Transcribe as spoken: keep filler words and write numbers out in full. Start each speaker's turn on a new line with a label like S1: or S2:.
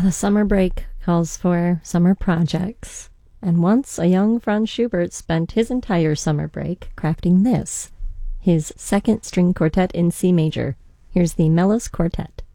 S1: The summer break calls for summer projects, and once a young Franz Schubert spent his entire summer break crafting this, his second string quartet in C major. Here's the Melos Quartet.